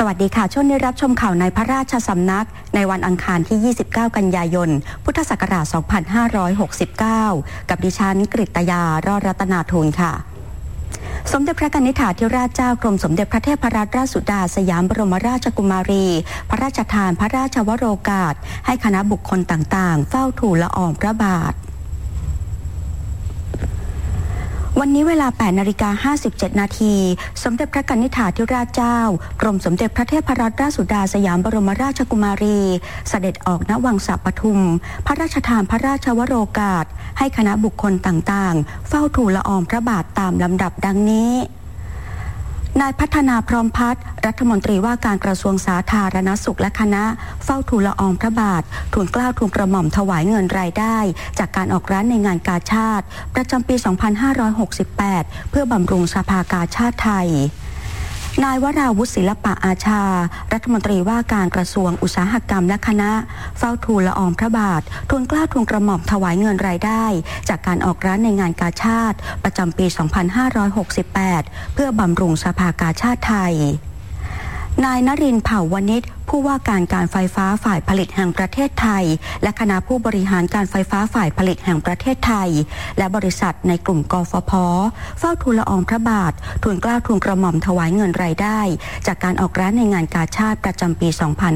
สวัสดีค่ะช่วงนี้รับชมข่าวในพระราชสำนักในวันอังคารที่ 29 กันยายน พุทธศักราช 2569 กับดิฉันกฤตยารอดรัตนาทูลค่ะสมเด็จพระกนิษฐาธิราชเจ้ากรมสมเด็จพระเทพรัตนราชสุดาสยามบรมราชกุมารีพระราชทานพระราชวโรกาสให้คณะบุคคลต่างๆเฝ้าทูลละอองพระบาทวันนี้เวลา 8:57 นาทีสมเด็จพระกนิษฐาธิราชเจ้ากรมสมเด็จพระเทพรัตนราชสุดาสยามบรมราชกุมารีเสด็จออกณวังสะปทุมพระราชทานพระราชวโรกาสให้คณะบุคคลต่างๆเฝ้าทูลละอองพระบาทตามลำดับดังนี้นายพัฒนาพร้อมพัฒน์รัฐมนตรีว่าการกระทรวงสาธารณสุขและคณะเฝ้าทูลละอองพระบาททูลเกล้าทูลกระหม่อมถวายเงินรายได้จากการออกร้านในงานกาชาดประจำปี 2568 เพื่อบำรุงสภากาชาดไทยนายวราวุฒิศิลปะอาชารัฐมนตรีว่าการกระทรวงอุตสาหกรรมและคณะเฝ้าทูลละอองพระบาททูลเกล้าทูลกระหม่อมถวายเงินรายได้จากการออกร้านในงานกาชาดประจำปี 2568 เพื่อบำรุงสภากาชาดไทยนายนรินทร์เผ่าวณิชผู้ว่าการไฟฟ้าฝ่ายผลิตแห่งประเทศไทยและคณะผู้บริหารการไฟฟ้าฝ่ายผลิตแห่งประเทศไทยและบริษัทในกลุ่มกฟผ.เฝ้าทูลละอองพระบาททูลเกล้าทูลกระหม่อมถวายเงินรายได้จากการออกร้านในงานกาชาดประจำปี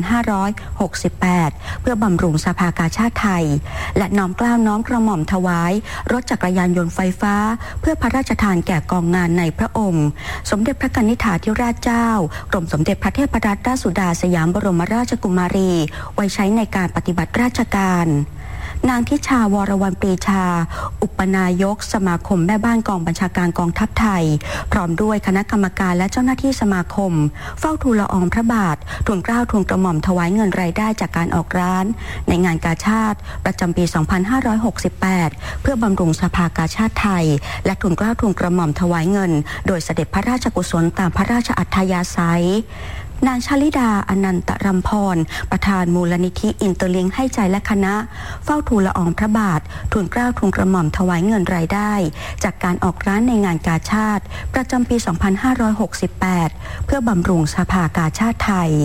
2568 เพื่อบำรุงสภากาชาดไทยและน้อมเกล้าน้อมกระหม่อมถวายรถจักรยานยนต์ไฟฟ้าเพื่อพระราชทานแก่กองงานในพระองค์สมเด็จพระกนิษฐาธิราชเจ้ากรมสมเด็จพระเทพรัตนราชสุดาสยามบรมราชกุมารีไว้ใช้ในการปฏิบัติราชการนางทิชาวรวรรณปรีชาอุปนายกสมาคมแม่บ้านกองบัญชาการกองทัพไทยพร้อมด้วยคณะกรรมการและเจ้าหน้าที่สมาคมเฝ้าทูลละอองพระบาททูลเกล้าทูลกระหม่อมถวายเงินรายได้จากการออกร้านในงานกาชาดประจำปี 2568 เพื่อบำรุงสภากาชาดไทยและทูลเกล้าทูลกระหม่อมถวายเงินโดยเสด็จพระราชกุศลตามพระราชอัธยาศัยนางชลิดาอนันตรำพรประธานมูลนิธิอินเตอร์ลิงค์ให้ใจและคณะเฝ้าทูลละอองพระบาททูลเกล้าทูลกระหม่อมถวายเงินรายได้จากการออกร้านในงานกาชาดประจำปี 2568 เพื่อบำรุงสภากาชาดไทย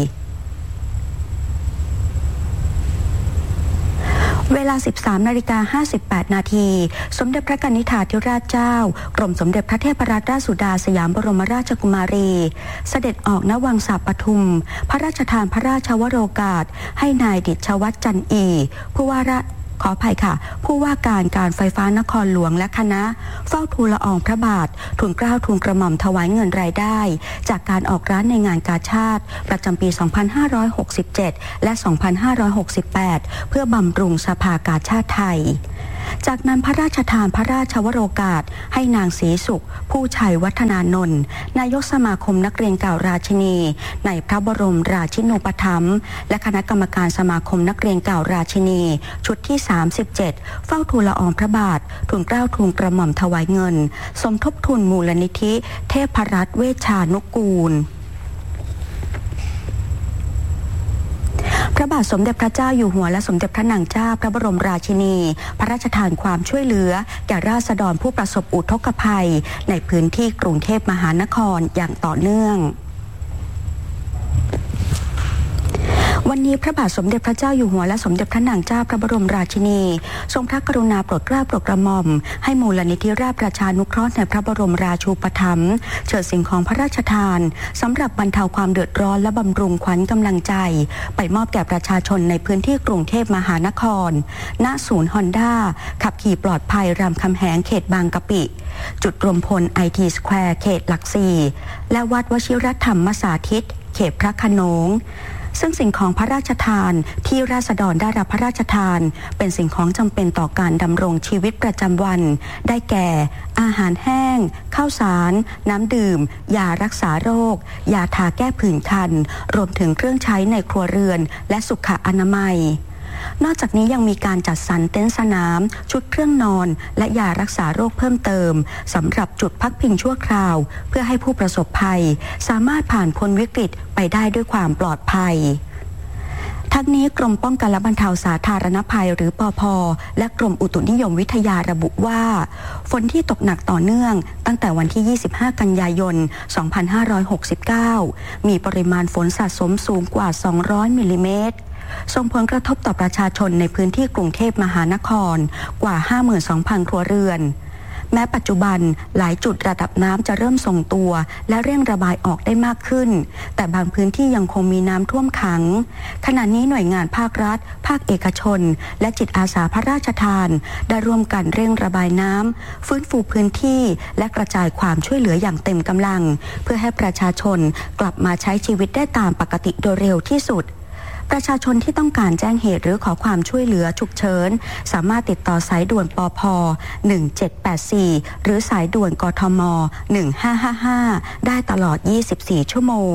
เวลา 13:58 นาทีสมเด็จพระกนิษฐาธิราชเจ้ากรมสมเด็จพระเทพรัตนราชสุดาสยามบรมราชกุมารีเสด็จออกณวังสะปทุมพระราชทานพระราชวโรกาสให้นายดิษฐวัฒน์จันอีผู้ว่าการไฟฟ้านครหลวงและคณะเฝ้าทูลละอองพระบาททูลเกล้าทูลกระหม่อมถวายเงินรายได้จากการออกร้านในงานกาชาดประจำปี 2567 และ 2568 เพื่อบำรุงสภากาชาดไทยจากนั้นพระราชทานพระราชวโรกาสให้นางศรีสุขผู้ชัยวัฒนานนท์นายกสมาคมนักเรียนเก่าราชินีในพระบรมราชินูปถัมภ์และคณะกรรมการสมาคมนักเรียนเก่าราชินีชุดที่ 37 เฝ้าทูลละอองพระบาททูลเกล้าทูลกระหม่อมถวายเงินสมทบทุนมูลนิธิเทพรัตน์เวชชานุกูลพระบาทสมเด็จพระเจ้าอยู่หัวและสมเด็จพระนางเจ้าพระบรมราชินีพระราชทานความช่วยเหลือแก่ราษฎรผู้ประสบอุทกภัยในพื้นที่กรุงเทพมหานครอย่างต่อเนื่องวันนี้พระบาทสมเด็จพระเจ้าอยู่หัวและสมเด็จพระนางเจ้าพระบรมราชินีทรงพระกรุณาโปรดเกล้าโปรดกระหม่อมให้มูลนิธิราชประชานุเคราะห์ในพระบรมราชูปถัมภ์เชิญสิ่งของพระราชทานสำหรับบรรเทาความเดือดร้อนและบำรุงขวัญกำลังใจไปมอบแก่ประชาชนในพื้นที่กรุงเทพมหานครณศูนย์ฮอนด้าขับขี่ปลอดภัยรามคำแหงเขตบางกะปิจุดรวมพล IT Square เขตหลักสี่และวัดวชิรธรรมสาธิตเขตพระโขนงซึ่งสิ่งของพระราชทานที่ราษฎรได้รับพระราชทานเป็นสิ่งของจำเป็นต่อการดำรงชีวิตประจำวันได้แก่อาหารแห้งข้าวสารน้ำดื่มยารักษาโรคยาทาแก้ผื่นคันรวมถึงเครื่องใช้ในครัวเรือนและสุขอนามัยนอกจากนี้ยังมีการจัดสรรเต็นท์สนามชุดเครื่องนอนและยารักษาโรคเพิ่มเติมสำหรับจุดพักพิงชั่วคราวเพื่อให้ผู้ประสบภัยสามารถผ่านพ้นวิกฤตไปได้ด้วยความปลอดภัยทั้งนี้กรมป้องกันและบรรเทาสาธารณภัยหรือปภ.และกรมอุตุนิยมวิทยาระบุว่าฝนที่ตกหนักต่อเนื่องตั้งแต่วันที่ 25 กันยายน 2569 มีปริมาณฝนสะสมสูงกว่า 200 มิลลิเมตรส่งผลกระทบต่อประชาชนในพื้นที่กรุงเทพมหานครกว่า 52,000 ครัวเรือนแม้ปัจจุบันหลายจุดระดับน้ำจะเริ่มทรงตัวและเร่งระบายออกได้มากขึ้นแต่บางพื้นที่ยังคงมีน้ำท่วมขังขณะนี้หน่วยงานภาครัฐภาคเอกชนและจิตอาสาพระราชทานได้ร่วมกันเร่งระบายน้ำฟื้นฟูพื้นที่และกระจายความช่วยเหลืออย่างเต็มกำลังเพื่อให้ประชาชนกลับมาใช้ชีวิตได้ตามปกติโดยเร็วที่สุดประชาชนที่ต้องการแจ้งเหตุหรือขอความช่วยเหลือฉุกเฉินสามารถติดต่อสายด่วนปภ. 1784หรือสายด่วนกทม. 1555ได้ตลอด24ชั่วโมง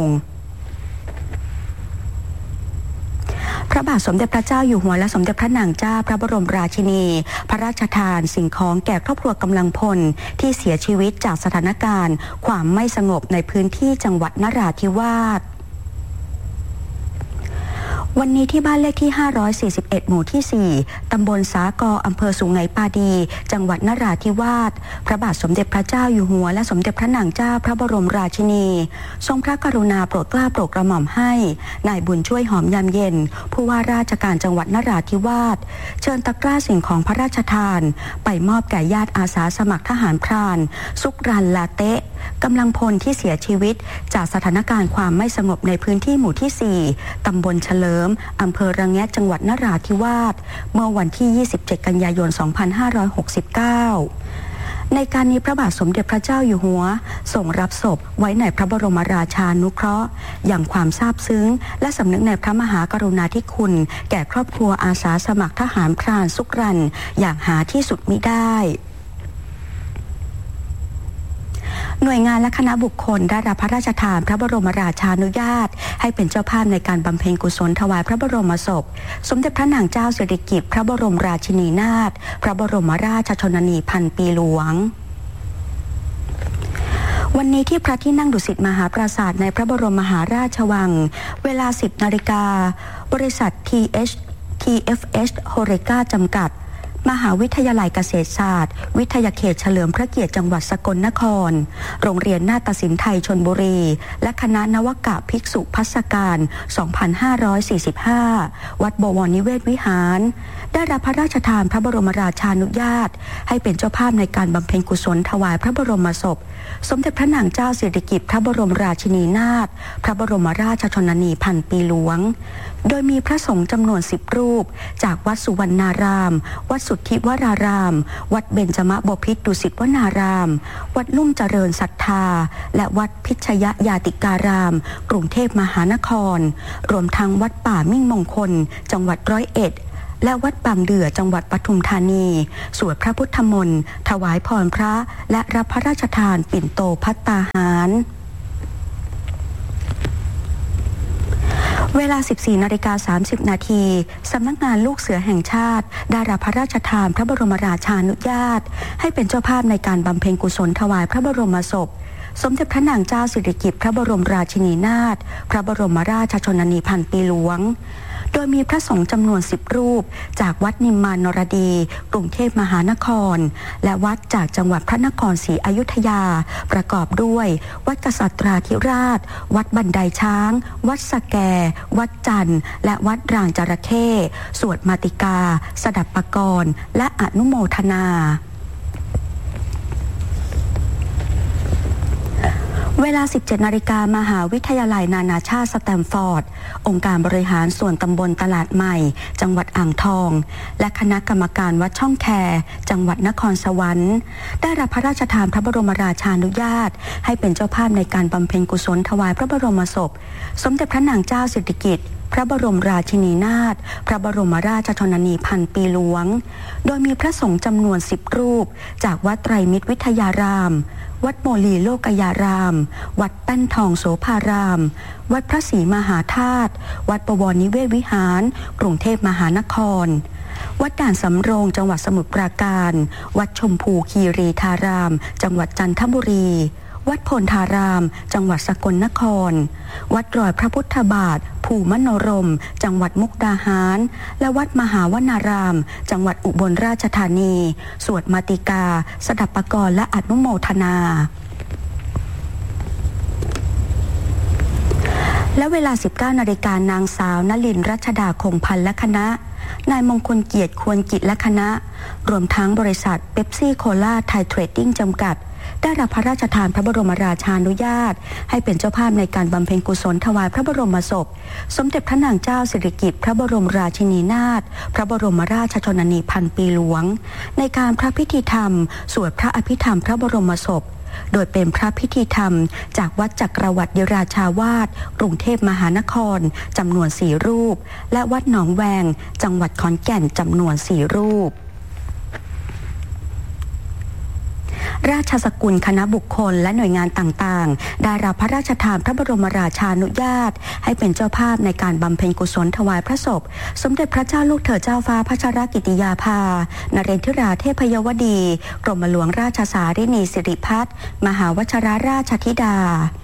พระบาทสมเด็จพระเจ้าอยู่หัวและสมเด็จพระนางเจ้าพระบรมราชินีพระราชทานสิ่งของแก่ครอบครัวกำลังพลที่เสียชีวิตจากสถานการณ์ความไม่สงบในพื้นที่จังหวัดนราธิวาสวันนี้ที่บ้านเลขที่541หมู่ที่4ตำบลสากออำเภอสุไหงปาดีจังหวัดนราธิวาสพระบาทสมเด็จพระเจ้าอยู่หัวและสมเด็จพระนางเจ้าพระบรมราชินีทรงพระกรุณาโปรดเกล้าโปรดกระหม่อมให้นายบุญช่วยหอมยามเย็นผู้ว่าราชการจังหวัดนราธิวาสเชิญตะกร้าสิ่งของพระราชทานไปมอบแก่ญาติอาสาสมัครทหารพรานสุกรันลาเตะกำลังพลที่เสียชีวิตจากสถานการณ์ความไม่สงบในพื้นที่หมู่ที่4ตำบลเฉลิมอำเภอระแงะจังหวัดนราธิวาสเมื่อวันที่27กันยายน2569ในการนี้พระบาทสมเด็จพระเจ้าอยู่หัวทรงรับศพไว้ในพระบรมราชานุเคราะห์อย่างความซาบซึ้งและสำนึกในพระมหากรุณาธิคุณแก่ครอบครัวอาสาสมัครทหารพรานสุกรันอย่างหาที่สุดมิได้หน่วยงานและคณะบุคคลได้รับพระราชทานพระบรมราชานุญาตให้เป็นเจ้าภาพในการบำเพ็ญกุศลถวายพระบรมศพสมเด็จพระนางเจ้าสิริกิติ์พระบรมราชินีนาถพระบรมราชชนนีพันปีหลวงวันนี้ที่พระที่นั่งดุสิตมหาปราสาทในพระบรมมหาราชวังเวลา 10 นาฬิกาบริษัท TFH Horeca จำกัดมหาวิทยาลัยเกษตรศาสตร์วิทยาเขตเฉลิมพระเกียรติจังหวัดสกลนครโรงเรียนนาฏศิลป์ไทยชลบุรีและคณะนวกะภิกษุภัสการ 2545 วัดบวรนิเวศวิหารได้รับพระราชทานพระบรมราชานุญาตให้เป็นเจ้าภาพในการบำเพ็ญกุศลถวายพระบรมศพสมเด็จพระนางเจ้าสิริกิติ์พระบรมราชินีนาถพระบรมราชชนนีพันปีหลวงโดยมีพระสงฆ์จำนวน10รูปจากวัดสุวรรณารามวัดสุทธิวรารามวัดเบญจมบพิตรดุสิตวนารามวัดลุ่มเจริญศรัทธาและวัดพิชยญาติการามกรุงเทพมหานครรวมทั้งวัดป่ามิ่งมงคลจังหวัด101และวัดบางเดือจังหวัดปทุมธานีสวดพระพุทธมนต์ถวายพรพระและรับพระราชทานปิ่นโตภัตตาหารเวลา 14:30 นาทีสำนักงานลูกเสือแห่งชาติได้รับพระราชทานพระบรมราชานุญาตให้เป็นเจ้าภาพในการบำเพ็ญกุศลถวายพระบรมศพสมเด็จพระนางเจ้าสิริกิติ์พระบรมราชินีนาถพระบรมราชชนนีพันปีหลวงโดยมีพระสงฆ์จำนวน10รูปจากวัดนิมมานนรดีกรุงเทพมหานครและวัดจากจังหวัดพระนครศรีอยุธยาประกอบด้วยวัดกษัตราธิราชวัดบันไดช้างวัดสแกวัดจันทร์และวัดรางจระเข้สวดมาติกาสดับปกรณ์และอนุโมทนาเวลา 17 นาฬิกามหาวิทยาลัยนานาชาติสแตมฟอร์ดองค์การบริหารส่วนตำบลตลาดใหม่จังหวัดอ่างทองและคณะกรรมการวัดช่องแคจังหวัดนครสวรรค์ได้รับพระราชทานพระบรมราชานุญาตให้เป็นเจ้าภาพในการบำเพ็ญกุศลถวายพระบรมศพสมเด็จพระนางเจ้าสิริกิติ์พระบรมราชินีนาถพระบรมราชชนนีพันปีหลวงโดยมีพระสงฆ์จำนวน10รูปจากวัดไตรมิตรวิทยารามวัดโมลีโลกยารามวัดแป้นทองโสภารามวัดพระศรีมหาธาตุวัดบวรนิเวศวิหารกรุงเทพมหานครวัดด่านสำโรงจังหวัดสมุทรปราการวัดชมพูคีรีธารามจังหวัดจันทบุรีวัดพลธารามจังหวัดสกลนครวัดรอยพระพุทธบาทภูมโนรมจังหวัดมุกดาหารและวัดมหาวนารามจังหวัดอุบลราชธานีสวดมาติกาสดับปกรณ์และอนุโมทนาและเวลา 19 นาฬิกานางสาวนลินรัชดาคงพันธ์และคณะนายมงคลเกียรติควรกิจและคณะรวมทั้งบริษัทเป๊ปซี่โคลาไทยเทรดดิ้งจำกัดได้รับพระราชทานพระบรมราชานุญาตให้เป็นเจ้าภาพในการบำเพ็ญกุศลถวายพระบรมศพสมเด็จพระนางเจ้าสิริกิติ์พระบรมราชินีนาถพระบรมราชชนนีพันปีหลวงในการพระพิธีธรรมสวดพระอภิธรรมพระบรมศพโดยเป็นพระพิธีธรรมจากวัดจักรวรรดิราชาวาสกรุงเทพมหานครจำนวน4รูปและวัดหนองแวงจังหวัดขอนแก่นจำนวน4รูปราชสกุลคณะบุคคลและหน่วยงานต่างๆได้รับพระราชทานพระบรมราชานุญาตให้เป็นเจ้าภาพในการบำเพ็ญกุศลถวายพระศพสมเด็จพระเจ้าลูกเธอเจ้าฟ้าพัชรกิติยาภานเรนทิราเทพยวดีกรมหลวงราชสารินีสิริพัฒน์มหาวชิรราชธิดา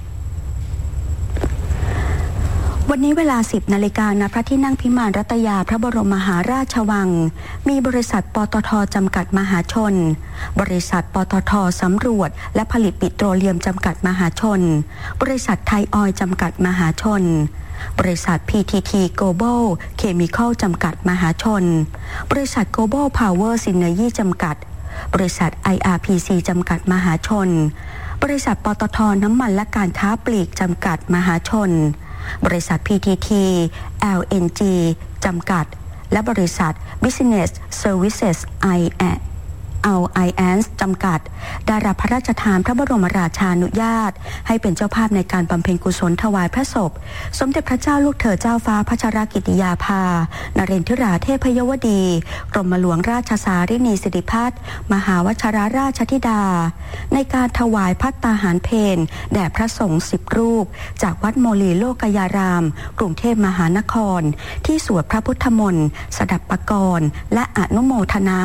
วันนี้เวลา 10 นาฬิกาณพระที่นั่งพิมานรัตยาพระบรมมหาราชวังมีบริษัทปตท.จำกัดมหาชนบริษัทปตท.สำรวจและผลิตปิโตรเลียมจำกัดมหาชนบริษัทไทยออยล์จำกัดมหาชนบริษัท PTT Global Chemical จำกัดมหาชนบริษัท Global Power Synergy จำกัดบริษัท IRPC จำกัดมหาชนบริษัทปตท.น้ำมันและการค้าปลีกจำกัดมหาชนบริษัท PTT LNG จำกัดและบริษัท Business Services Alliance จำกัดได้รับพระราชทานพระบรมราชานุญาตให้เป็นเจ้าภาพในการบำเพ็ญกุศลถวายพระศพสมเด็จพระเจ้าลูกเธอเจ้าฟ้าพัชรกิติยาภานเรนทิราเทพยวดีกรมหลวงราชสารินีสิริพัฒน์มหาวชิรราชธิดาในการถวายภัตตาหารเพลแด่พระสงฆ์10 รูปจากวัดโมลีโลกยารามกรุงเทพมหานครที่สวดพระพุทธมนต์สดับปกรณ์และอนุโมทนา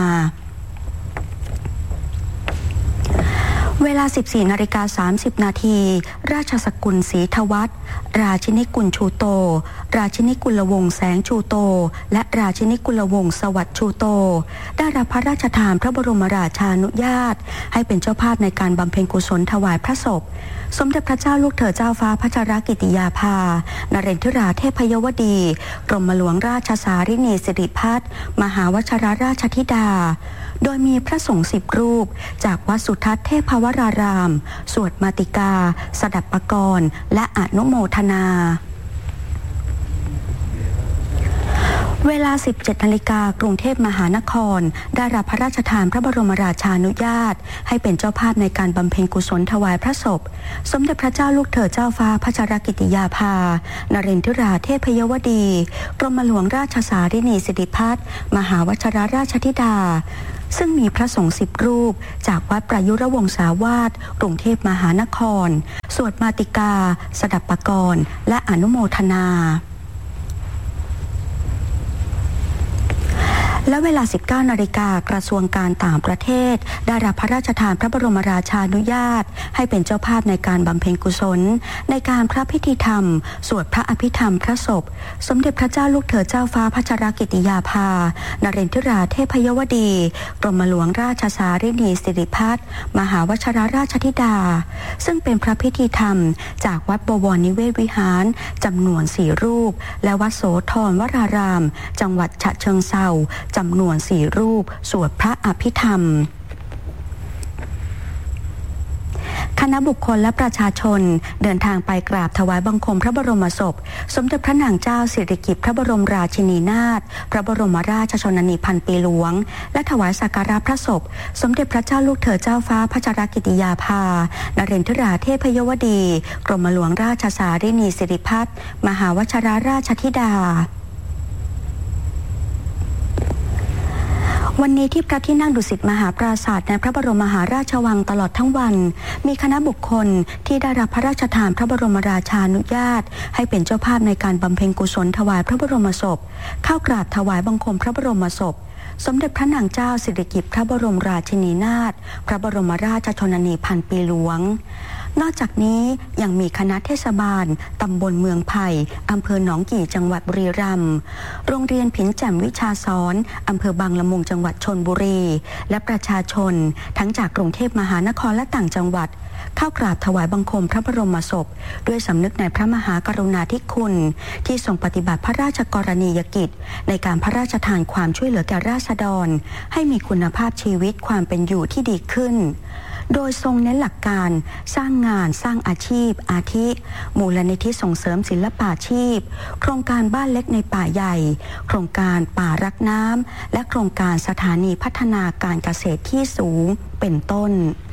เวลา 14 นาฬิกา 30 นาทีราชสกุลศรีทวัฒน์ราชินีกุลชูโตราชินีกุลวงศ์แสงชูโตและราชินีกุลวงศ์สวัสดิ์ชูโตได้รับพระราชทานพระบรมราชานุญาตให้เป็นเจ้าภาพในการบำเพ็ญกุศลถวายพระศพสมเด็จพระเจ้าลูกเธอเจ้าฟ้าพัชรกิติยาภานเรนทิราเทพยวดีกรมหลวงราชสารินีสิริพัฒน์มหาวชิรราชธิดาโดยมีพระสงฆ์10 รูปจากวัดสุทัศน์เทพวรารามสวดมาติกาสดับปกรณ์และอนุโมทนาเวลา 17 นาฬิกากรุงเทพมหานครได้รับพระราชทานพระบรมราชานุญาตให้เป็นเจ้าภาพในการบำเพ็ญกุศลถวายพระศพสมเด็จพระเจ้าลูกเธอเจ้าฟ้าพัชรกิติยาภานเรนทิราเทพยวดีกรมหลวงราชสารินีสิริพัฒน์มหาวชิรราชธิดาซึ่งมีพระสงฆ์10 รูปจากวัดประยุรวงศาวาสกรุงเทพมหานครสวดมาติกาสดับปกรณ์และอนุโมทนาและเวลา 19 นาฬิกากระทรวงการต่างประเทศได้รับพระราชทานพระบรมราชานุญาตให้เป็นเจ้าภาพในการบำเพ็ญกุศลในการพระพิธีธรรมสวดพระอภิธรรมพระศพสมเด็จพระเจ้าลูกเธอเจ้าฟ้าพัชรกิติยาภานเรนทิราเทพยวดีกรมหลวงราชสารินีสิริพัฒน์มหาวชิรราชธิดาซึ่งเป็นพระพิธีธรรมจากวัดบวรนิเวศวิหารจำนวน4 รูปและวัดโสธรวรารามจังหวัดฉะเชิงเทราจำนวน4 รูปสวดพระอภิธรรมคณะบุคคลและประชาชนเดินทางไปกราบถวายบังคมพระบรมศพสมเด็จพระนางเจ้าสิริกิติ์พระบรมราชินีนาถพระบรมราชชนนีพันปีหลวงและถวายสักการะพระศพสมเด็จพระเจ้าลูกเธอเจ้าฟ้าพัชรกิติยาภานเรนทิราเทพยวดีกรมหลวงราชสารินีสิริพัฒน์มหาวชิรราชธิดาวันนี้ที่พระที่นั่งดุสิตมหาปราสาทในพระบรมมหาราชวังตลอดทั้งวันมีคณะบุคคลที่ได้รับพระราชทานพระบรมราชานุญาตให้เป็นเจ้าภาพในการบำเพ็ญกุศลถวายพระบรมศพเข้ากราบถวายบังคมพระบรมศพสมเด็จพระนางเจ้าสิริกิติ์พระบรมราชินีนาถพระบรมราชชนนีพันปีหลวงนอกจากนี้ยังมีคณะเทศบาลตำบลเมืองไผ่อำเภอหนองกี่จังหวัดบุรีรัมย์โรงเรียนผินแจ่มวิชาสอนอำเภอบางละมุงจังหวัดชลบุรีและประชาชนทั้งจากกรุงเทพมหานครและต่างจังหวัดเข้ากราบถวายบังคมพระบรมศพด้วยสำนึกในพระมหากรุณาธิคุณที่ทรงปฏิบัติพระราชกรณียกิจในการพระราชทานความช่วยเหลือแก่ราษฎรให้มีคุณภาพชีวิตความเป็นอยู่ที่ดีขึ้นโดยทรงเน้นหลักการสร้างงานสร้างอาชีพอาทิมูลนิธิส่งเสริมศิลปาชีพโครงการบ้านเล็กในป่าใหญ่โครงการป่ารักน้ำและโครงการสถานีพัฒนาการเกษตรที่สูงเป็นต้น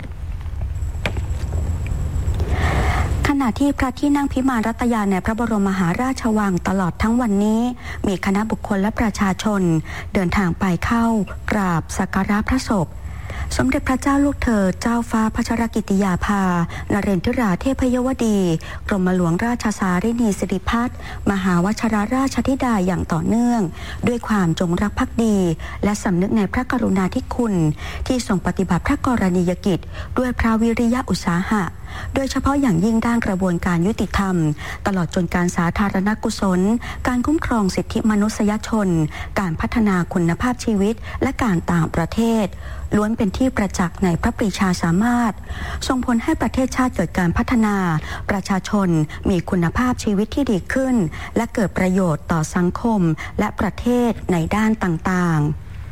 ขณะที่พระที่นั่งพิมานรัตยาในพระบรมมหาราชวังตลอดทั้งวันนี้มีคณะบุคคลและประชาชนเดินทางไปเข้ากราบสักการะพระศพสมเด็จพระเจ้าลูกเธอเจ้าฟ้าพัชรกิติยาภานเรนทิราเทพยวดีกรมหลวงราชสารินีสิริพัฒน์มหาวชิรราชธิดาอย่างต่อเนื่องด้วยความจงรักภักดีและสำนึกในพระกรุณาธิคุณที่ทรงปฏิบัติพระกรณียกิจด้วยพระวิริยะอุตสาหะโดยเฉพาะอย่างยิ่งด้านกระบวนการยุติธรรมตลอดจนการสาธารณกุศลการคุ้มครองสิทธิมนุษยชนการพัฒนาคุณภาพชีวิตและการต่างประเทศล้วนเป็นที่ประจักษ์ในพระปรีชาสามารถส่งผลให้ประเทศชาติเกิดการพัฒนาประชาชนมีคุณภาพชีวิตที่ดีขึ้นและเกิดประโยชน์ต่อสังคมและประเทศในด้านต่างๆ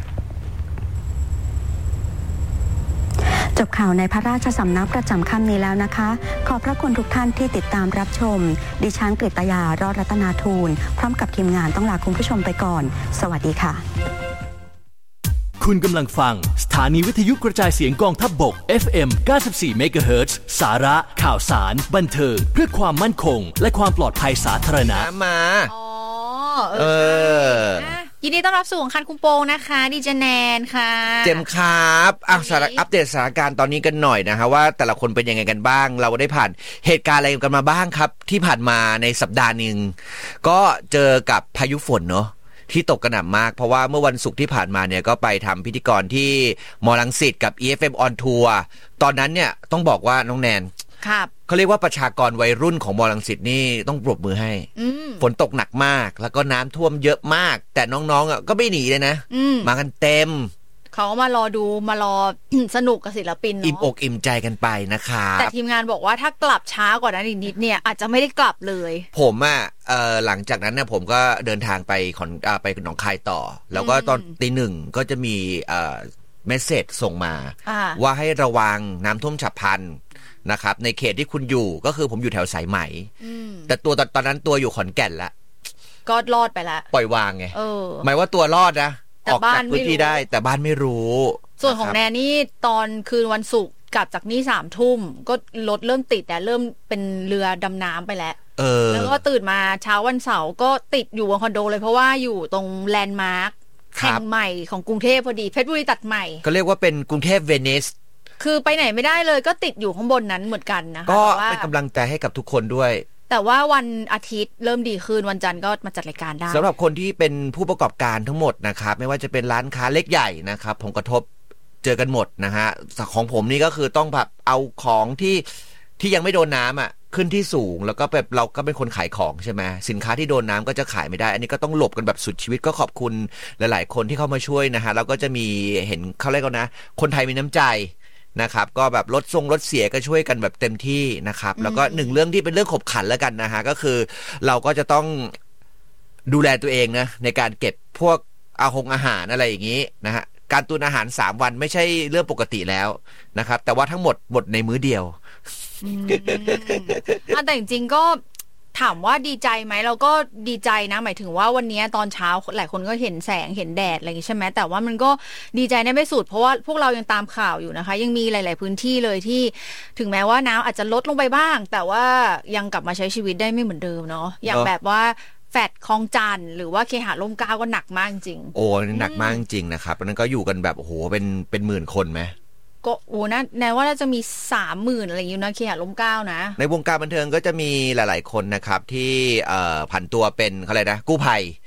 จบข่าวในพระราชสำนักประจำค่ำนี้แล้วนะคะขอบพระคุณทุกท่านที่ติดตามรับชมดิฉันกฤตยารอดรัตนาทูลพร้อมกับทีมงานต้องลาคุณผู้ชมไปก่อนสวัสดีค่ะคุณกำลังฟังสถานีวิทยุกระจายเสียงกองทัพบก FM 94 เมกะเฮิรตซ์สาระข่าวสารบันเทิงเพื่อความมั่นคงและความปลอดภัยสาธารณะมายินดีต้อนรับสู่คันคุมโปงนะคะดิเจแนนค่ะเจมครับอัปเดตสถานการณ์ตอนนี้กันหน่อยนะฮะว่าแต่ละคนเป็นยังไงกันบ้างเราได้ผ่านเหตุการณ์อะไรกันมาบ้างครับที่ผ่านมาในสัปดาห์นึงก็เจอกับพายุฝนเนาะที่ตกกระหน่ำมากเพราะว่าเมื่อวันศุกร์ที่ผ่านมาเนี่ยก็ไปทำพิธีกรที่มอลังสิตกับ EFM on Tour ตอนนั้นเนี่ยต้องบอกว่าน้องแนนครับเขาเรียกว่าประชากรวัยรุ่นของมอลังสิตนี่ต้องปรบมือให้ฝนตกหนักมากแล้วก็น้ำท่วมเยอะมากแต่น้องๆอ่ะก็ไม่หนีเลยนะมากันเต็มเขามารอดูมารอ สนุกกับศิลปินเนาะอิ่มอกอิ่มใจกันไปนะครับแต่ทีมงานบอกว่าถ้ากลับช้ากว่านั้นนิดเนี่ยอาจจะไม่ได้กลับเลยผมอ่ะหลังจากนั้นเนี่ยผมก็เดินทางไปไปหนองคายต่อแล้วก็ตอนตีหนึ่งก็จะมีเมสเสจส่งมาว่าให้ระวังน้ำท่วมฉับพลันนะครับในเขตที่คุณอยู่ก็คือผมอยู่แถวสายไหมแต่ตัวตอนนั้นตัวอยู่ขอนแก่นละก็รอดไปละปล่อยวางไงหมายว่าตัวรอดนะออกจากพื้นที่ได้แต่บ้านไม่รู้ส่วนของแนนนี่ตอนคืนวันศุกร์กลับจากนี่3 ทุ่มก็รถเริ่มติดแต่เริ่มเป็นเรือดำน้ำไปแล้วแล้วก็ตื่นมาเช้าวันเสาร์ก็ติดอยู่บนคอนโดเลยเพราะว่าอยู่ตรงแลนด์มาร์คแห่งใหม่ของกรุงเทพพอดีเพชรบุรีตัดใหม่ก็เรียกว่าเป็นกรุงเทพเวนิสคือไปไหนไม่ได้เลยก็ติดอยู่ข้างบนนั้นเหมือนกันนะคะก็เป็นกำลังใจให้กับทุกคนด้วยแต่ว่าวันอาทิตย์เริ่มดีขึ้นวันจันทร์ก็มาจัดรายการได้สำหรับคนที่เป็นผู้ประกอบการทั้งหมดนะครับไม่ว่าจะเป็นร้านค้าเล็กใหญ่นะครับผลกระทบเจอกันหมดนะฮะของผมนี่ก็คือต้องแบบเอาของที่ยังไม่โดนน้ำอ่ะขึ้นที่สูงแล้วก็แบบเราก็เป็นคนขายของใช่ไหมสินค้าที่โดนน้ำก็จะขายไม่ได้อันนี้ก็ต้องหลบกันแบบสุดชีวิตก็ขอบคุณหลายๆคนที่เข้ามาช่วยนะฮะแล้วก็จะมีเห็นเขาเรียกกันนะคนไทยมีน้ำใจนะครับก็แบบรถเสียก็ช่วยกันแบบเต็มที่นะครับแล้วก็หนึ่งเรื่องที่เป็นเรื่องขบขันแล้วกันนะฮะก็คือเราก็จะต้องดูแลตัวเองนะในการเก็บพวกอาหารอะไรอย่างนี้นะฮะการตุนอาหาร3 วันไม่ใช่เรื่องปกติแล้วนะครับแต่ว่าทั้งหมดในมื้อเดียวแต่จริงๆก็ถามว่าดีใจไหมเราก็ดีใจนะหมายถึงว่าวันนี้ตอนเช้าหลายคนก็เห็นแสงเห็นแดดอะไรอย่างนี้ใช่ไหมแต่ว่ามันก็ดีใจได้ไม่สุดเพราะว่าพวกเรายังตามข่าวอยู่นะคะยังมีหลายๆพื้นที่เลยที่ถึงแม้ว่าน้ำอาจจะลดลงไปบ้างแต่ว่ายังกลับมาใช้ชีวิตได้ไม่เหมือนเดิมเนาะอย่างแบบว่าแฟดคลองจันทร์หรือว่าเคหะร่มเกล้าก็หนักมากจริงโอ้หนักมากจริงนะครับนั้นก็อยู่กันแบบโอ้โหเป็นหมื่นคนไหมก็โอ้นะแนวว่าน่าจะมี 30,000 อะไรอย่างนี้นะเคหะร่มเกล้านะในวงการบันเทิงก็จะมีหลายๆคนนะครับที่ผันตัวเป็นอะไรนะกู้ภัย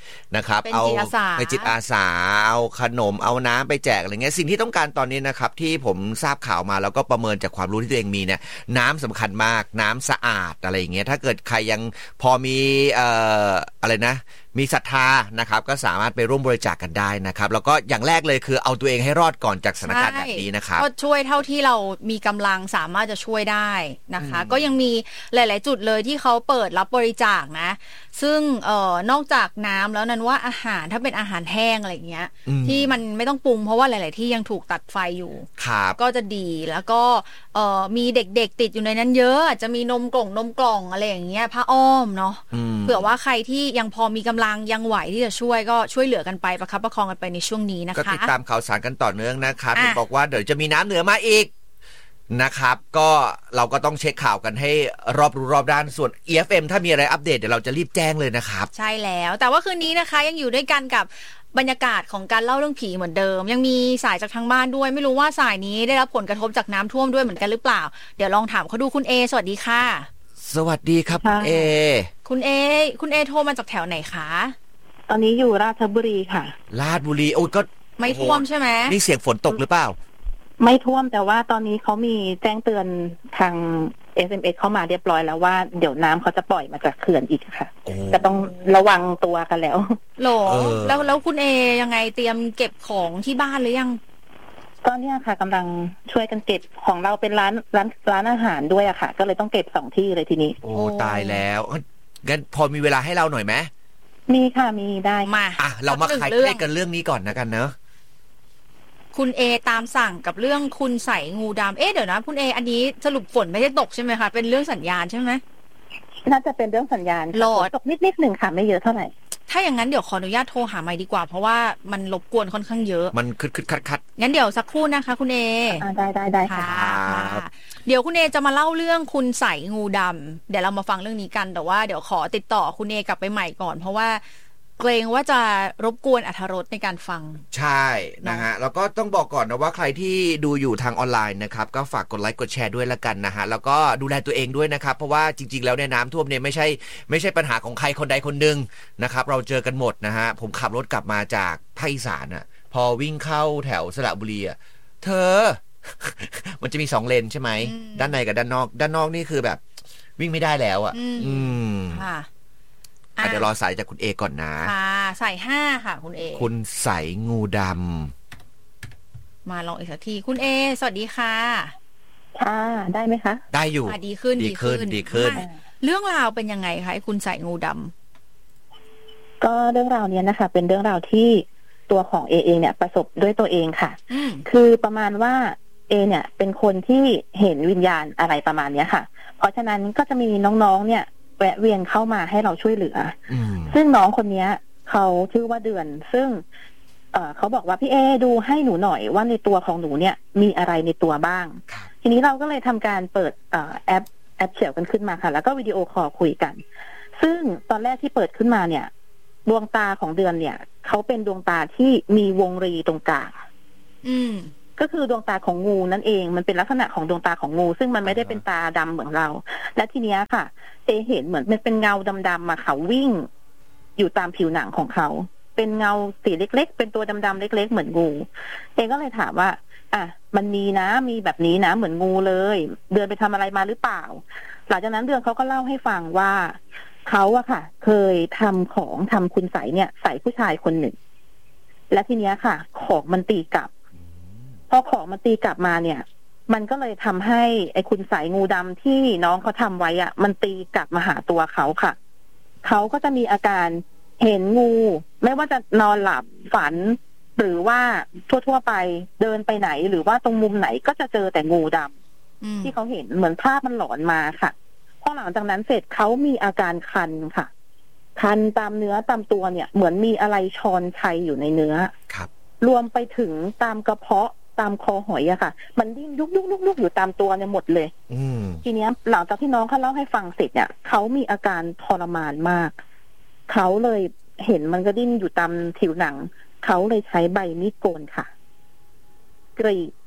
นะครับเอาไปจิตอาสาเอาขนมเอาน้ำไปแจกอะไรเงี้ยสิ่งที่ต้องการตอนนี้นะครับที่ผมทราบข่าวมาแล้วก็ประเมินจากความรู้ที่ตัวเองมีเนี่ยน้ำสำคัญมากน้ำสะอาดอะไรอย่างเงี้ยถ้าเกิดใครยังพอมีอะไรนะมีศรัทธานะครับก็สามารถไปร่วมบริจาคกันได้นะครับแล้วก็อย่างแรกเลยคือเอาตัวเองให้รอดก่อนจากสถานการณ์แบบนี้นะครับก็ช่วยเท่าที่เรามีกำลังสามารถจะช่วยได้นะคะก็ยังมีหลายๆจุดเลยที่เขาเปิดรับบริจาคนะซึ่งนอกจากน้ำแล้วนั้นว่าอาหารถ้าเป็นอาหารแห้งอะไรเงี้ยที่มันไม่ต้องปรุงเพราะว่าหลายๆที่ยังถูกตัดไฟอยู่ก็จะดีแล้วก็มีเด็กๆติดอยู่ในนั้นเยอะอาจจะมีนมกล่องอะไรอย่างเงี้ยผ้าอ้อมเนาะเผื่อว่าใครที่ยังพอมีกำลังยังไหวที่จะช่วยก็ช่วยเหลือกันไปประคับประคองกันไปในช่วงนี้นะคะก็ติดตามข่าวสารกันต่อเนื่องนะครับบอกว่าเดี๋ยวจะมีน้ำเหนือมาอีกนะครับก็เราก็ต้องเช็คข่าวกันให้รอบรู้รอบด้านส่วน EFM ถ้ามีอะไรอัปเดตเดี๋ยวเราจะรีบแจ้งเลยนะครับใช่แล้วแต่ว่าคืนนี้นะคะยังอยู่ด้วยกันกับบรรยากาศของการเล่าเรื่องผีเหมือนเดิมยังมีสายจากทางบ้านด้วยไม่รู้ว่าสายนี้ได้รับผลกระทบจากน้ำท่วมด้วยเหมือนกันหรือเปล่าเดี๋ยวลองถามเขาดูคุณเอสวัสดีค่ะสวัสดีครับคุณเอโทรมาจากแถวไหนคะตอนนี้อยู่ราชบุรีค่ะราชบุรีโอ้ยก็ไม่ท่วมใช่ไหมนี่เสียงฝนตกหรือเปล่าไม่ท่วมแต่ว่าตอนนี้เขามีแจ้งเตือนทาง SMS เข้ามาเรียบร้อยแล้วว่าเดี๋ยวน้ำเขาจะปล่อยมาจากเขื่อนอีกค่ะก็ต้องระวังตัวกันแล้วหรอแล้วคุณเอยังไงเตรียมเก็บของที่บ้านหรือยังก็เนี่ยค่ะกำลังช่วยกันเก็บของเราเป็นร้านอาหารด้วยอะค่ะก็เลยต้องเก็บ2ที่เลยทีนี้โอ้ตายแล้วงั้นพอมีเวลาให้เราหน่อยไหมมีค่ะมีได้มาเรามาคลายเครียดกันเรื่องนี้ก่อนนะกันเนอะคุณเอตามสั่งกับเรื่องคุณใส่งูดำเดี๋ยวนะคุณเออันนี้สรุปฝนไม่ได้ตกใช่ไหมคะเป็นเรื่องสัญญาณใช่ไหมน่าจะเป็นเรื่องสัญญาณตกนิดหนึ่งค่ะไม่เยอะเท่าไหร่ถ้าอย่างนั้นเดี๋ยวขออนุญาตโทรหาใหม่ดีกว่าเพราะว่ามันรบกวนค่อนข้างเยอะมันคัดงั้นเดี๋ยวสักครู่นะคะคุณเอได้ค่ะเดี๋ยวคุณเอจะมาเล่าเรื่องคุณใส่งูดำเดี๋ยวเรามาฟังเรื่องนี้กันแต่ว่าเดี๋ยวขอติดต่อคุณเอกลับไปใหม่ก่อนเพราะว่าเกรงว่าจะรบกวนอรรถรสในการฟังใช่นะฮะแล้วก็ต้องบอกก่อนนะว่าใครที่ดูอยู่ทางออนไลน์นะครับก็ฝากกดไลค์กดแชร์ด้วยละกันนะฮะแล้วก็ดูแลตัวเองด้วยนะครับเพราะว่าจริงๆแล้วเนี่ยน้ำท่วมเนี่ยไม่ใช่ปัญหาของใครคนใดคนหนึ่งนะครับเราเจอกันหมดนะฮะผมขับรถกลับมาจากภาคอีสานอ่ะพอวิ่งเข้าแถวสระบุรีอ่ะเธอ มันจะมี2เลนใช่ไหมด้านในกับด้านนอกนี่คือแบบวิ่งไม่ได้แล้วอ่ะค่ะเดี๋ยวรอสายจากคุณเอก่อนนะค่ะสาย5ค่ะคุณเอคุณใส่งูดำมาลองอีกสักทีคุณเอสวัสดีค่ะค่ะได้ไหมคะได้อยู่ดีขึ้นเรื่องราวเป็นยังไงคะคุณใส่งูดำก็เรื่องราวนี้นะคะเป็นเรื่องราวที่ตัวของเอเองเนี่ยประสบด้วยตัวเองค่ะคือประมาณว่าเอเนี่ยเป็นคนที่เห็นวิญญาณอะไรประมาณนี้ค่ะเพราะฉะนั้นก็จะมีน้องๆเนี่ยแวะเวียนเข้ามาให้เราช่วยเหลือซึ่งน้องคนนี้เขาชื่อว่าเดือนซึ่งเขาบอกว่าพี่เอดูให้หนูหน่อยว่าในตัวของหนูเนี่ยมีอะไรในตัวบ้างทีนี้เราก็เลยทำการเปิดแอปเฉียวกันขึ้นมาค่ะแล้วก็วิดีโอคอลคุยกันซึ่งตอนแรกที่เปิดขึ้นมาเนี่ยดวงตาของเดือนเนี่ยเขาเป็นดวงตาที่มีวงรีตรงกลางก็คือดวงตาของงูนั่นเองมันเป็นลักษณะของดวงตาของงูซึ่งมันไม่ได้เป็นตาดำเหมือนเราและทีเนี้ยค่ะเอเห็นเหมือนมันเป็นเงาดำๆมาเขาวิ่งอยู่ตามผิวหนังของเขาเป็นเงาสีเล็กๆเป็นตัวดำๆเล็กๆเหมือนงูเอก็เลยถามว่ามันมีนะมีแบบนี้นะเหมือนงูเลยเดือนไปทำอะไรมาหรือเปล่าหลังจากนั้นเดือนเขาก็เล่าให้ฟังว่าเขาอะค่ะเคยทำคุณใสเนี่ยใส่ผู้ชายคนหนึ่งและทีเนี้ยค่ะของมันตีกลับพอของมันตีกลับมาเนี่ยมันก็เลยทำให้ไอ้คุณใสงูดำที่น้องเขาทำไว้อะมันตีกลับมาหาตัวเขาค่ะเขาก็จะมีอาการเห็นงูไม่ว่าจะนอนหลับฝันหรือว่าทั่วไปเดินไปไหนหรือว่าตรงมุมไหนก็จะเจอแต่งูดำที่เขาเห็นเหมือนภาพมันหลอนมาค่ะพอหลังจากนั้นเสร็จเขามีอาการคันค่ะคันตามเนื้อตามตัวเนี่ยเหมือนมีอะไรชอนชัยอยู่ในเนื้อครับรวมไปถึงตามกระเพาะตามคอหอยอะค่ะมันดิ้นยุกอยู่ตามตัวเนี่ยหมดเลยทีเนี้ยหลังจากที่น้องเขาเล่าให้ฟังเสร็จเนี่ยเขามีอาการทรมานมากเขาเลยเห็นมันก็ดิ้นอยู่ตามผิวหนังเขาเลยใช้ใบมีดโกนค่ะกรีด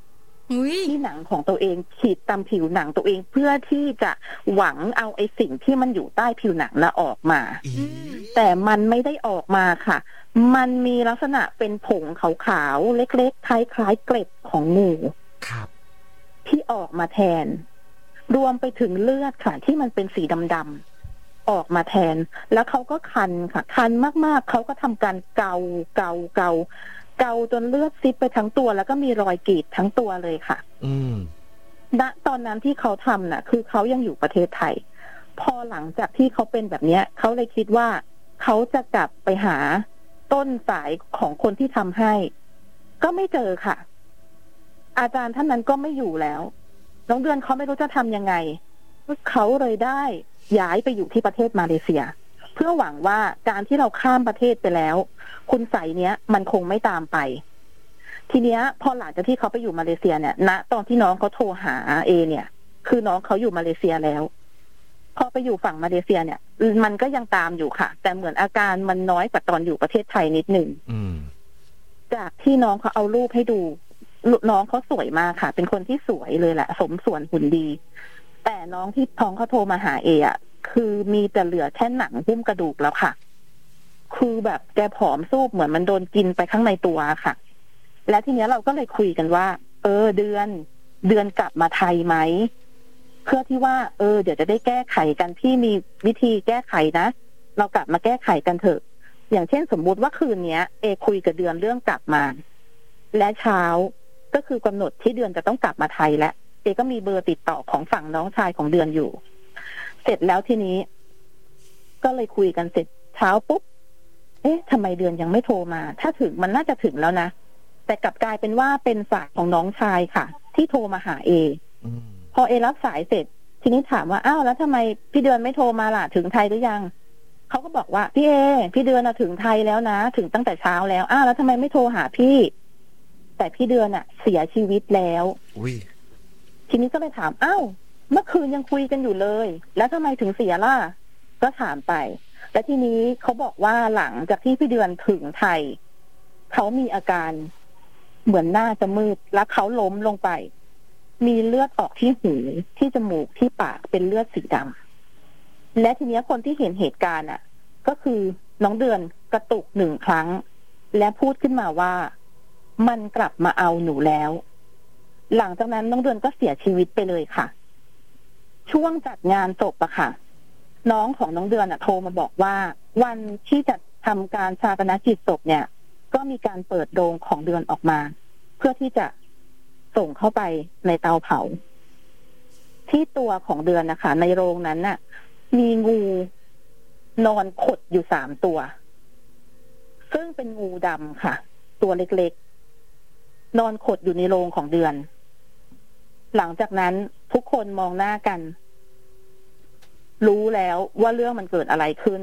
ที่หนังของตัวเองฉีดตามผิวหนังตัวเองเพื่อที่จะหวังเอาไอ้สิ่งที่มันอยู่ใต้ผิวหนังน่ะออกมาแต่มันไม่ได้ออกมาค่ะมันมีลักษณะเป็นผงขาวๆเล็กๆคล้ายๆเกล็ดของงูครับที่ออกมาแทนรวมไปถึงเลือดค่ะที่มันเป็นสีดำๆออกมาแทนแล้วเขาก็คันค่ะคันมากๆเขาก็ทำการเกาจนเลือดซิบไปทั้งตัวแล้วก็มีรอยกรีดทั้งตัวเลยค่ะณตอนนั้นที่เขาทำน่ะคือเขายังอยู่ประเทศไทยพอหลังจากที่เขาเป็นแบบนี้เขาเลยคิดว่าเขาจะกลับไปหาต้นสายของคนที่ทำให้ก็ไม่เจอค่ะอาจารย์ท่านนั้นก็ไม่อยู่แล้วน้องเดือนเขาไม่รู้จะทำยังไงเขาเลยได้ย้ายไปอยู่ที่ประเทศมาเลเซียเพื่อหวังว่าการที่เราข้ามประเทศไปแล้วคุณใสเนี้ยมันคงไม่ตามไปทีเนี้ยพอหลังจากที่เขาไปอยู่มาเลเซียเนี่ยณตอนที่น้องเขาโทรหาเนี่ยคือน้องเขาอยู่มาเลเซียแล้วพอไปอยู่ฝั่งมาเลเซียเนี่ยมันก็ยังตามอยู่ค่ะแต่เหมือนอาการมันน้อยกว่าตอนอยู่ประเทศไทยนิดนึงจากที่น้องเขาเอารูปให้ดูน้องเขาสวยมากค่ะเป็นคนที่สวยเลยแหละสมส่วนหุ่นดีแต่น้องที่ท้องเขาโทรมาหาอ่ะคือมีแต่เหลือแค่หนังหุ้มกระดูกแล้วค่ะคือแบบแกผอมซูบเหมือนมันโดนกินไปข้างในตัวค่ะและทีเนี้ยเราก็เลยคุยกันว่าเดือนกลับมาไทยไหมเพื่อที่ว่าเดี๋ยวจะได้แก้ไขกันพี่มีวิธีแก้ไขนะเรากลับมาแก้ไขกันเถอะอย่างเช่นสมมุติว่าคืนนี้คุยกับเดือนเรื่องกลับมาและเช้าก็คือกำหนดที่เดือนจะต้องกลับมาไทยแล้วก็มีเบอร์ติดต่อของฝั่งน้องชายของเดือนอยู่เสร็จแล้วทีนี้ก็เลยคุยกันเสร็จเช้าปุ๊บทำไมเดือนยังไม่โทรมาถ้าถึงมันน่าจะถึงแล้วนะแต่กลับกลายเป็นว่าเป็นสายของน้องชายค่ะที่โทรมาหาพอรับสายเสร็จทีนี้ถามว่าอ้าวแล้วทำไมพี่เดือนไม่โทรมาล่ะถึงไทยหรือยังเขาก็บอกว่าพี่เดือนถึงไทยแล้วนะถึงตั้งแต่เช้าแล้วอ้าวแล้วทำไมไม่โทรหาพี่แต่พี่เดือนเสียชีวิตแล้วทีนี้ก็เลยถามอ้าวเมื่อคืนยังคุยกันอยู่เลยแล้วทำไมถึงเสียล่ะก็ถามไปและทีนี้เขาบอกว่าหลังจากที่พี่เดือนถึงไทยเขามีอาการเหมือนหน้าจะมืดแล้วเขาล้มลงไปมีเลือดออกที่หูที่จมูกที่ปากเป็นเลือดสีดำและทีนี้คนที่เห็นเหตุการณ์ก็คือน้องเดือนกระตุก1 ครั้งและพูดขึ้นมาว่ามันกลับมาเอาหนูแล้วหลังจากนั้นน้องเดือนก็เสียชีวิตไปเลยค่ะช่วงจัดงานศพค่ะน้องของน้องเดือนโทรมาบอกว่าวันที่จะทำการชาปนกิจศพเนี่ยก็มีการเปิดโลงของเดือนออกมาเพื่อที่จะส่งเข้าไปในเตาเผาที่ตัวของเดือนนะคะในโรงนั้นมีงูนอนขดอยู่3 ตัวซึ่งเป็นงูดำค่ะตัวเล็กๆนอนขดอยู่ในโรงของเดือนหลังจากนั้นทุกคนมองหน้ากันรู้แล้วว่าเรื่องมันเกิดอะไรขึ้น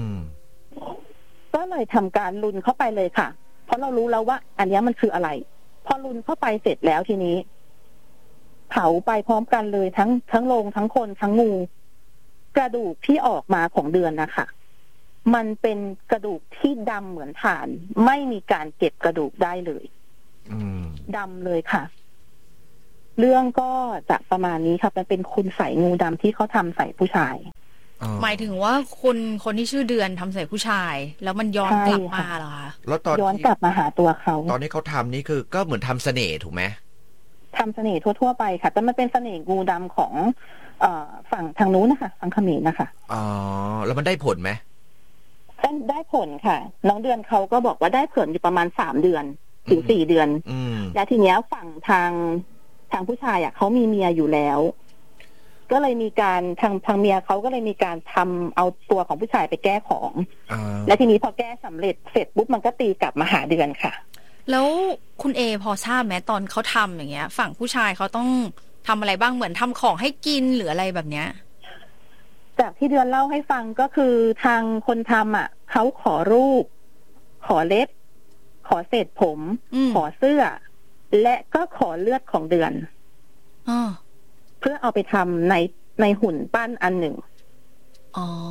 ก็เลยทำการลุนเข้าไปเลยค่ะเพราะเรารู้แล้วว่าอันนี้มันคืออะไรพอลุนเข้าไปเสร็จแล้วทีนี้เผาไปพร้อมกันเลยทั้งโรงทั้งคนทั้งงูกระดูกที่ออกมาของเดือนนะคะมันเป็นกระดูกที่ดำเหมือนถ่านไม่มีการเก็บกระดูกได้เลยดำเลยค่ะเรื่องก็จะประมาณนี้ค่ะมันเป็นคุณใส่งูดำที่เขาทำใส่ผู้ชายหมายถึงว่าคนที่ชื่อเดือนทำใส่ผู้ชายแล้วมันย้อนกลับมาเหรอคะแล้วตอนย้อนกลับมาหาตัวเขาตอนนี้เขาทำนี่คือก็เหมือนทำเสน่ห์ถูกไหมทำเสน่ห์ทั่วๆไปค่ะแต่มันเป็นเสน่ห์งูดำของฝั่งทางนู้นนะคะฝั่งเขมรนะคะอ๋อแล้วมันได้ผลไหมได้ผลค่ะน้องเดือนเขาก็บอกว่าได้ผลอยู่ประมาณ3 เดือนถึง4 เดือนและทีเนี้ยฝั่งทางผู้ชายเขามีเมียอยู่แล้วก็เลยมีการทางเมียเขาก็เลยมีการทำเอาตัวของผู้ชายไปแก้ของและทีนี้พอแก้สำเร็จเสร็จปุ๊บมันก็ตีกลับมาหาเดือนค่ะแล้วคุณพอทราบไหมตอนเขาทำอย่างเงี้ยฝั่งผู้ชายเขาต้องทำอะไรบ้างเหมือนทำของให้กินหรืออะไรแบบเนี้ยจากที่เดือนเล่าให้ฟังก็คือทางคนทำเขาขอรูปขอเล็บขอเศษผมขอเสื้อและก็ขอเลือดของเดือนเพื่อเอาไปทำในหุ่นปั้นอันหนึ่ง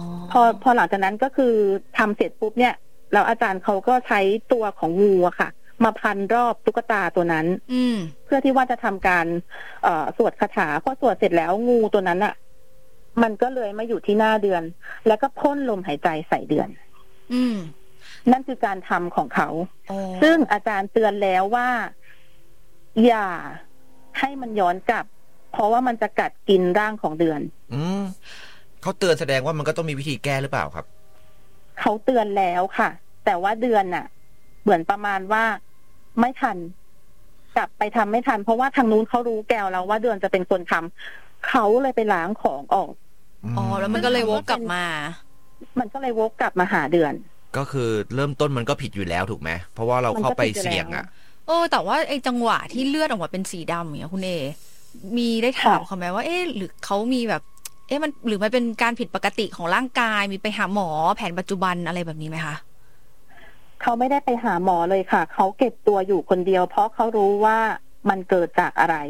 พอหลังจากนั้นก็คือทำเสร็จปุ๊บเนี่ยแล้วอาจารย์เขาก็ใช้ตัวของงูค่ะมาพันรอบตุ๊กตาตัวนั้นเพื่อที่ว่าจะทำการสวดคาถาพอสวดเสร็จแล้วงูตัวนั้นอ่ะมันก็เลยมาอยู่ที่หน้าเดือนแล้วก็พ่นลมหายใจใส่เดือนนั่นคือการทำของเขาซึ่งอาจารย์เตือนแล้วว่าอย่าให้มันย้อนกลับเพราะว่ามันจะกัดกินร่างของเดือนเขาเตือนแสดงว่ามันก็ต้องมีวิธีแก้หรือเปล่าครับเขาเตือนแล้วค่ะแต่ว่าเดือนน่ะเหมือนประมาณว่าไม่ทันกลับไปทำไม่ทันเพราะว่าทางนู้นเขารู้แก้วแล้วว่าเดือนจะเป็นคนทำเขาเลยไปล้างของออกแล้วมันก็เลยวกกลับมามันก็เลยวกกลับมาหาเดือนก็คือเริ่มต้นมันก็ผิดอยู่แล้วถูกไหมเพราะว่าเราเข้าไปเสี่ยงอ่ะแต่ว่าไอ้จังหวะที่เลือดออกมาเป็นสีดำอย่างเงี้ยคุณเอมีได้ถามเขาไหมว่าหรือเขามีแบบมันหรือมันเป็นการผิดปกติของร่างกายมีไปหาหมอแผนปัจจุบันอะไรแบบนี้ไหมคะเขาไม่ได้ไปหาหมอเลยค่ะเขาเก็บตัวอยู่คนเดียวเพราะเขารู้ว่ามันเกิดจากอะไร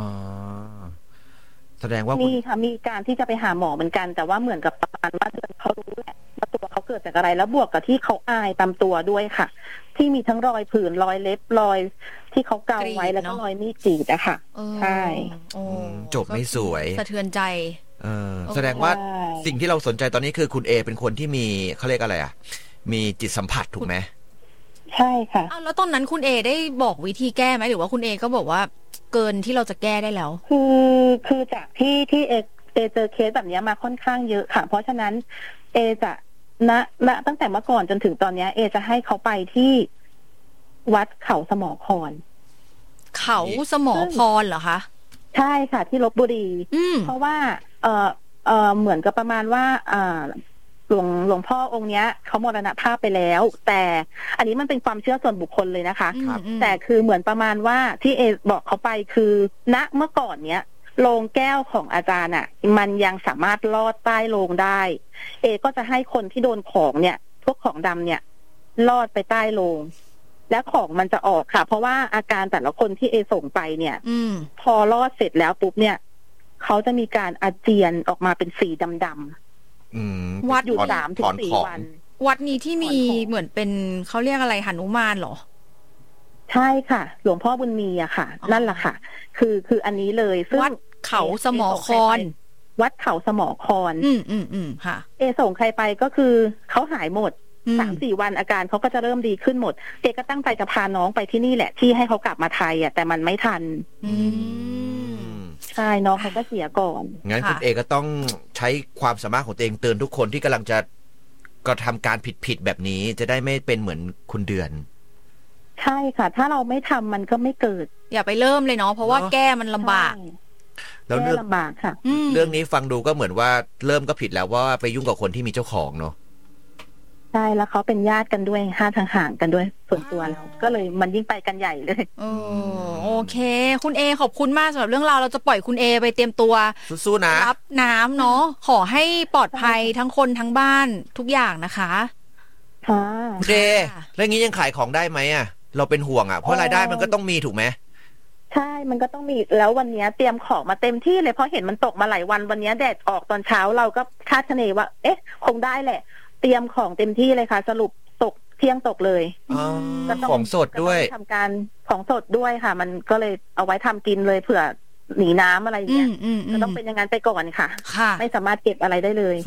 แสดงว่ามีค่ะมีการที่จะไปหาหมอเหมือนกันแต่ว่าเหมือนกับประมาณว่าเขารู้แหละว่าตัวเขาเกิดจากอะไรแล้วบวกกับที่เขาอายตามตัวด้วยค่ะที่มีทั้งรอยผื่นรอยเล็บรอยที่เขาเกาไว้แล้วก็รอยมีดกรีดอะค่ะใช่จบไม่สวยสะเทือนใจแสดงว่าสิ่งที่เราสนใจตอนนี้คือคุณเอเป็นคนที่มีเขาเรียกอะไรอ่ะมีจิตสัมผัสถูกไหมใช่ค่ะแล้วตอนนั้นคุณเอได้บอกวิธีแก้ไหมหรือว่าคุณเอก็บอกว่าเกินที่เราจะแก้ได้แล้วคือจากที่เอเจอเคสแบบนี้มาค่อนข้างเยอะค่ะเพราะฉะนั้นเอจะณตั้งแต่เมื่อก่อนจนถึงตอนนี้เอจะให้เขาไปที่วัดเขาสมอพรเขาสมอพรเหรอคะใช่ค่ะที่ลพบุรีเพราะว่าเหมือนกับประมาณว่าหลวงพ่อองค์เนี้ยเขามรณภาพไปแล้วแต่อันนี้มันเป็นความเชื่อส่วนบุคคลเลยนะคะแต่คือเหมือนประมาณว่าที่เอบอกเขาไปคือณเมื่อก่อนเนี้ยโลงแก้วของอาจารย์อ่ะมันยังสามารถลอดใต้โลงได้เอก็จะให้คนที่โดนของเนี่ยพวกของดำเนี่ยลอดไปใต้โลงและของมันจะออกค่ะเพราะว่าอาการแต่ละคนที่เอส่งไปเนี่ยพอลอดเสร็จแล้วปุ๊บเนี่ยเขาจะมีการอาเจียนออกมาเป็นสีดำๆวัดอยู่3-4 วันวัดนี้ที่มีเหมือนเป็นเขาเรียกอะไรหนุมานเหรอใช่ค่ะหลวงพ่อบุญมีอะค่ะนั่นแหละค่ะคืออันนี้เลยซึ่งวัดเขาสมอครวัดเขาสมอครค่ะเอส่งใครไปก็คือเขาหายหมด3-4 วันอาการเขาก็จะเริ่มดีขึ้นหมดเอก็ตั้งใจจะพาน้องไปที่นี่แหละที่ให้เขากลับมาไทยอ่ะแต่มันไม่ทันใช่น้องเขาก็เสียก่อนงั้นคุณเอก็ต้องใช้ความสามารถของตัวเองเตือนทุกคนที่กำลังจะกระทำการผิดแบบนี้จะได้ไม่เป็นเหมือนคุณเดือนใช่ค่ะถ้าเราไม่ทำมันก็ไม่เกิดอย่าไปเริ่มเลยเนาะเพราะว่าแก้มันลำบากแล้วเรื่องลำบากค่ะเรื่องนี้ฟังดูก็เหมือนว่าเริ่มก็ผิดแล้วว่าไปยุ่งกับคนที่มีเจ้าของเนาะใช่แล้วเขาเป็นญาติกันด้วยห่างกันด้วยส่วนตัวแล้วก็เลยมันยิ่งไปกันใหญ่เลยโอเคคุณเอขอบคุณมากสำหรับเรื่องราวเราจะปล่อยคุณเอไปเตรียมตัวสู้ๆนะรับน้ำเนาะขอให้ปลอดภัยทั้งคนทั้งบ้านทุกอย่างนะคะค่ะคุณเอแล้วงี้ยังขายของได้ไหมอ่ะเราเป็นห่วงอ่ะเพราะรายได้มันก็ต้องมีถูกไหมใช่มันก็ต้องมีแล้ววันนี้เตรียมของมาเต็มที่เลยเพราะเห็นมันตกมาหลายวันวันนี้แดดออกตอนเช้าเราก็คาดคะเนว่าคงได้แหละเตรียมของเต็มที่เลยค่ะสรุปตกเที่ยงตกเลยของสดด้วยทำการของสดด้วยค่ะมันก็เลยเอาไว้ทำกินเลยเผื่อหนีน้ำอะไรอย่างเงี้ยจะต้องเป็นอย่างนั้นไปก่อนค่ะไม่สามารถเก็บอะไรได้เลย